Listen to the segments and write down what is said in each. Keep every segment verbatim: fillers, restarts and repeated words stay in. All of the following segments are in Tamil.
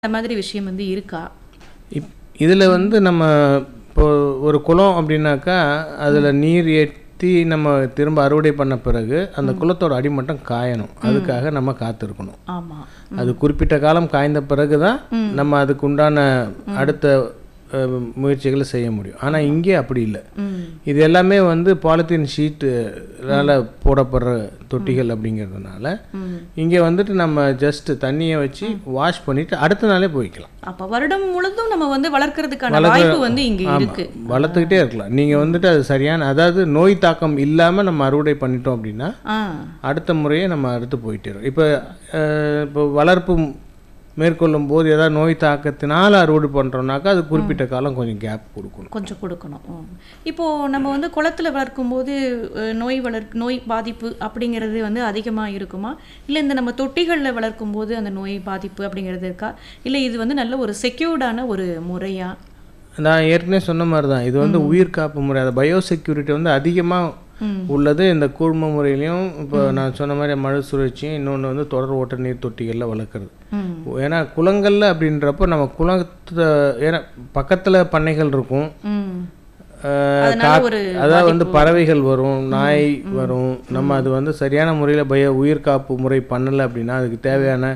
அந்த மாதிரி விஷயம் வந்து இருக்கா? இப் இதில் வந்து நம்ம இப்போ ஒரு குளம் அப்படின்னாக்கா அதில் நீர் ஏற்றி நம்ம திரும்ப அறுவடை பண்ண பிறகு அந்த குளத்தோட அடிமட்டம் காயணும். அதுக்காக நம்ம காத்திருக்கணும். ஆமாம். அது குறிப்பிட்ட காலம் காய்ந்த பிறகு தான் நம்ம அதுக்கு உண்டான அடுத்த அஹ், முயற்சிகளை செய்ய முடியும். ஆனால் இங்கே அப்படி இல்லை. இது எல்லாமே வந்து பாலித்தீன் ஷீட்டுனால போடப்படுற தொட்டிகள் அப்படிங்கிறதுனால இங்கே வந்துட்டு நம்ம ஜஸ்ட் தண்ணியை வச்சு வாஷ் பண்ணிட்டு அடுத்த நாளே போய்க்கலாம். அப்ப வருடம் முழுதும் நம்ம வந்து வளர்க்கறதுக்கான வாய்ப்பு வந்து இங்க இருக்கு. வளர்த்துக்கிட்டே இருக்கலாம். நீங்கள் வந்துட்டு அது சரியான, அதாவது நோய் தாக்கம் இல்லாமல் நம்ம அறுவடை பண்ணிட்டோம் அப்படின்னா ஆ, அடுத்த முறையே நம்ம அடுத்து போயிட்டே இருக்கோம். இப்போ அஹ், இப்போ வளர்ப்பு மேற்கொள்ளும் போது ஏதாவது நோய் தாக்கத்தினால அறுவடை பண்ணுறோம்னாக்கா அது குறிப்பிட்ட காலம் கொஞ்சம் கேப் கொடுக்கணும். கொஞ்சம் கொடுக்கணும். ம். இப்போ நம்ம வந்து குளத்துல வளர்க்கும் போது அஹ், நோய் வளர் நோய் பாதிப்பு அப்படிங்கிறது வந்து அதிகமா இருக்குமா, இல்லை இந்த நம்ம தொட்டிகளில் வளர்க்கும் போது அந்த நோய் பாதிப்பு அப்படிங்கிறது இருக்கா, இல்லை இது வந்து நல்ல ஒரு செக்யூர்டான ஒரு முறையா? நான் ஏற்கனவே சொன்ன மாதிரி தான் இது வந்து உயிர் காப்பு முறை, அது பயோசெக்யூரிட்டி வந்து அதிகமாக உள்ளது இந்த கூழ்ம முறையிலையும். இப்போ நான் சொன்ன மாதிரி மழை சுழற்சியும், இன்னொன்று வந்து தொடர் ஓட்ட நீர் தொட்டிகளில் வளர்க்குறது. ம். ஏன்னா குளங்கள்ல அப்படின்றப்போ நம்ம குளத்தை, ஏன்னா பக்கத்தில் பண்ணைகள் இருக்கும். ம். அஹ், அதனால காத்- ஒரு அதாவது வந்து பறவைகள் வரும், நாய் வரும். நம்ம அது வந்து சரியான முறையில் பய உயிர் காப்பு முறை பண்ணலை அப்படின்னா அதுக்கு தேவையான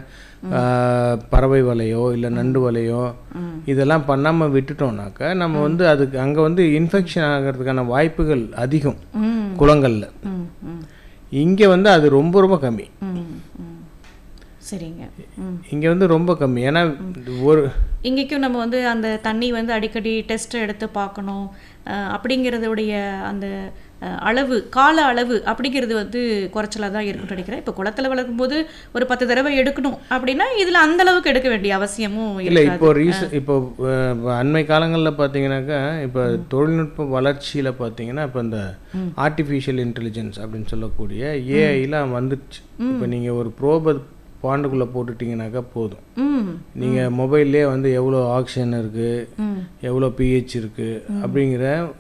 அஹ், பறவை வலையோ இல்லை நண்டு வலையோ இதெல்லாம் பண்ணாமல் விட்டுட்டோம்னாக்கா நம்ம வந்து அதுக்கு அங்கே வந்து இன்ஃபெக்ஷன் ஆகிறதுக்கான வாய்ப்புகள் அதிகம் ம். குளங்களில். ம். ம். இங்கே வந்து அது ரொம்ப ரொம்ப கம்மி. ம். ம். சரிங்க. ம். இங்கே வந்து ரொம்ப கம்மி. ஏன்னா ஒரு இங்கேக்கும் நம்ம வந்து அந்த தண்ணி வந்து அடிக்கடி டெஸ்ட் எடுத்து பார்க்கணும் அஹ், அப்படிங்கிறதுடைய அந்த அஹ், அளவு கால அளவு அப்படிங்கிறது வந்து குறைச்சலாக தான் இருக்குன்னு நினைக்கிறேன். இப்போ குளத்துல வளர்க்கும் போது ஒரு பத்து தடவை எடுக்கணும் அப்படின்னா இதில் அந்த அளவுக்கு எடுக்க வேண்டிய அவசியமும் இல்லை. இருக்காது. இப்போ ரீசன் இப்போ அஹ், அண்மை காலங்களில் பார்த்தீங்கன்னாக்கா இப்போ தொழில்நுட்ப வளர்ச்சியில் பார்த்தீங்கன்னா இப்போ இந்த ஆர்டிஃபிஷியல் இன்டெலிஜென்ஸ் அப்படின்னு சொல்லக்கூடிய ஏஐலாம் வந்துடுச்சு. இப்போ நீங்கள் ஒரு ப்ரோப பாண்டுக்குள்ளே போட்டுட்டிங்கனாக்கா போதும். ம். நீங்கள் மொபைல்லே வந்து எவ்வளோ ஆக்சிஜன் இருக்குது, ம். எவ்வளோ எவ்வளோ பிஹெச் இருக்குது அப்படிங்கிற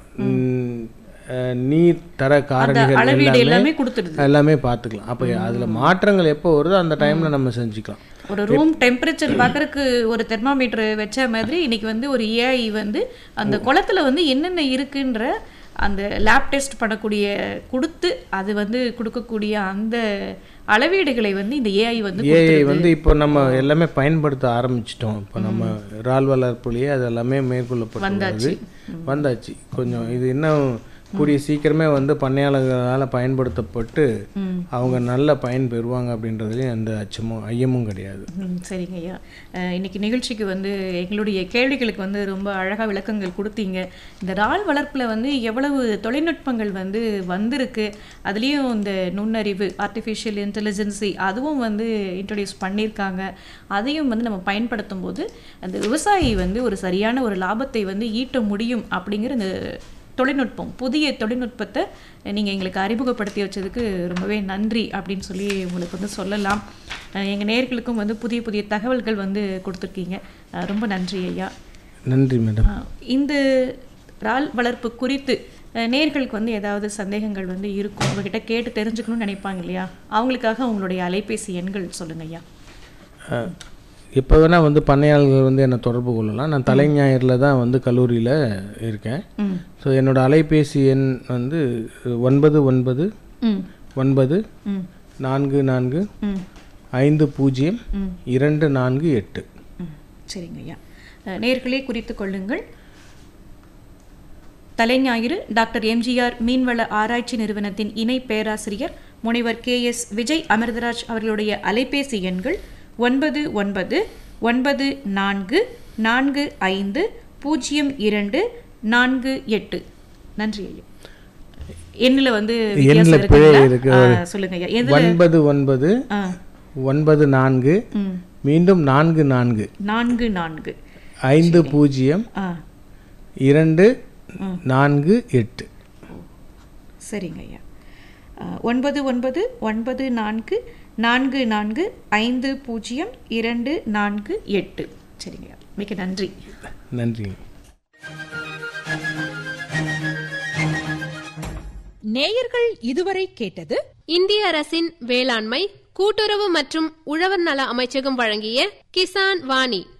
ம், அஹ், நீர் தர காரணிகள் அளவீடு எல்லாமே எல்லாமே கொடுத்துடுது. எல்லாமே பார்த்துக்கலாம். அப்போ அதில் மாற்றங்கள் எப்போ வருதோ அந்த டைமில் நம்ம செஞ்சுக்கலாம். ஒரு ரூம் டெம்பரேச்சர் பார்க்கறதுக்கு ஒரு தெர்மாமீட்டர் வச்ச மாதிரி இன்னைக்கு வந்து ஒரு ஏஐ வந்து அந்த குளத்துல வந்து என்னென்ன இருக்குன்ற அந்த லேப் டெஸ்ட் பண்ணக்கூடிய கொடுத்து அது வந்து கொடுக்கக்கூடிய அந்த அளவீடுகளை வந்து இந்த ஏஐ வந்து ஏஐ வந்து இப்போ நம்ம எல்லாமே பயன்படுத்த ஆரம்பிச்சிட்டோம். இப்போ நம்ம இறால் வளர்ப்புலேயே அது எல்லாமே மேற்கொள்ளப்பட்டு வந்தாச்சு. கொஞ்சம் இது இன்னும் கூடிய சீக்கிரமே வந்து பண்ணையாளர்களால் பயன்படுத்தப்பட்டு ம். அவங்க நல்ல பயன் பெறுவாங்க அப்படின்றதுலேயும் எந்த அச்சமும் ஐயமும் கிடையாது. ம், சரிங்க ஐயா. அஹ், இன்னைக்கு நிகழ்ச்சிக்கு வந்து எங்களுடைய கேள்விகளுக்கு வந்து ரொம்ப அழகாக விளக்கங்கள் கொடுத்தீங்க. இந்த இறால் வளர்ப்பில் வந்து எவ்வளவு தொழில்நுட்பங்கள் வந்து வந்திருக்கு, அதுலேயும் இந்த நுண்ணறிவு ஆர்டிஃபிஷியல் இன்டெலிஜென்சி அதுவும் வந்து இன்ட்ரடியூஸ் பண்ணியிருக்காங்க. அதையும் வந்து நம்ம பயன்படுத்தும் போது அந்த விவசாயி வந்து ஒரு சரியான ஒரு லாபத்தை வந்து ஈட்ட முடியும் அப்படிங்கிற இந்த தொழில்நுட்பம், புதிய தொழில்நுட்பத்தை நீங்கள் எங்களுக்கு அறிமுகப்படுத்தி வச்சதுக்கு ரொம்பவே நன்றி அப்படின்னு சொல்லி உங்களுக்கு வந்து சொல்லலாம். எங்கள் நேயர்களுக்கும் வந்து புதிய புதிய தகவல்கள் வந்து கொடுத்துருக்கீங்க. அஹ் ரொம்ப நன்றி ஐயா. நன்றி மேடம். அஹ் இந்த இறால் வளர்ப்பு குறித்து அஹ் நேயர்களுக்கு வந்து ஏதாவது சந்தேகங்கள் வந்து இருக்கும், உங்ககிட்ட கேட்டு தெரிஞ்சுக்கணும்னு நினைப்பாங்க இல்லையா, அவங்களுக்காக உங்களுடைய அலைபேசி எண்கள் சொல்லுங்க ஐயா. இப்போ வேணால் வந்து பண்ணையாளர்கள் வந்து என்னை தொடர்பு கொள்ளலாம். நான் தலைஞாயிறில் தான் வந்து கல்லூரியில் இருக்கேன். ம். ஸோ என்னோட அலைபேசி எண் வந்து ஒன்பது ஒன்பது ம். ஒன்பது ம். நான்கு நான்கு ம். ஐந்து பூஜ்ஜியம் ம். இரண்டு நான்கு எட்டு. ம். சரிங்க ஐயா. அஹ் நேயர்களே குறித்து கொள்ளுங்கள். தலைஞாயிறு டாக்டர் எம்ஜிஆர் மீன்வள ஆராய்ச்சி நிறுவனத்தின் இணை பேராசிரியர் முனைவர் கே எஸ் விஜய் அமிர்தராஜ் அவர்களுடைய அலைபேசி எண்கள் ஒன்பது ஒன்பது ஒன்பது நான்கு நான்கு ஐந்து பூஜ்ஜியம் இரண்டு நான்கு எட்டு. நன்றி ஐயா. எண்ணில் வந்து வித்தியாசம் எண்ணில் பிழை இருக்குங்களா? இருக்கு. ஆ, சொல்லுங்க ஐயா. எதுல? ஒன்பது ஒன்பது ஆ. ஒன்பது நான்கு ம். மீண்டும் நான்கு நான்கு நான்கு நான்கு ஐந்து பூஜ்ஜியம் ஆ. இரண்டு நான்கு எட்டு. சரிங்க ஐயா. அஹ், ஒன்பது ஒன்பது ஒன்பது நான்கு நான்கு நான்கு ஐந்து பூஜ்ஜியம் இரண்டு நான்கு எட்டு. சரிங்க ஐயா, மிக்க நன்றி. நன்றி. நேயர்கள் இதுவரை கேட்டது இந்திய அரசின் வேளாண்மை கூட்டுறவு மற்றும் உழவர் நல அமைச்சகம் வழங்கிய கிசான் வாணி